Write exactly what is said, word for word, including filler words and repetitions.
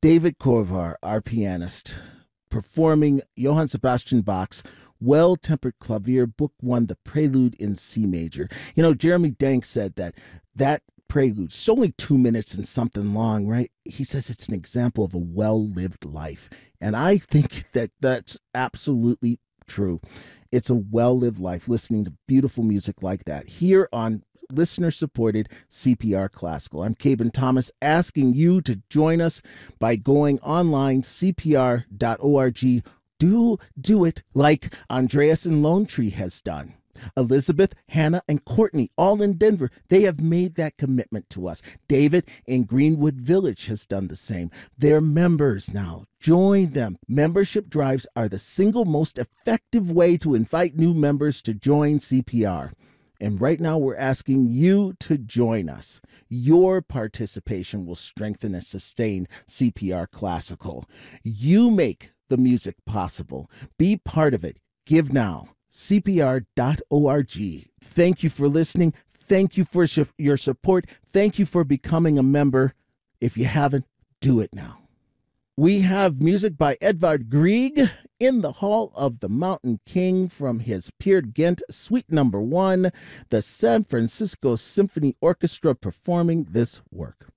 David Korvar, our pianist, performing Johann Sebastian Bach's Well-Tempered Clavier, Book One, the Prelude in C Major. You know, Jeremy Dank said that that prelude, it's only two minutes and something long, right? He says it's an example of a well-lived life. And I think that that's absolutely true. It's a well-lived life, listening to beautiful music like that here on listener-supported C P R Classical. I'm Caben Thomas, asking you to join us by going online, C P R dot org. Do, do it like Andreas in Lone Tree has done. Elizabeth, Hannah, and Courtney, all in Denver, they have made that commitment to us. David in Greenwood Village has done the same. They're members now. Join them. Membership drives are the single most effective way to invite new members to join C P R. And right now we're asking you to join us. Your participation will strengthen and sustain C P R Classical. You make the music possible. Be part of it. Give now. C P R dot org. Thank you for listening. Thank you for your support. Thank you for becoming a member. If you haven't, do it now. We have music by Edvard Grieg in the Hall of the Mountain King from his Peer Gynt Suite Number One, the San Francisco Symphony Orchestra performing this work.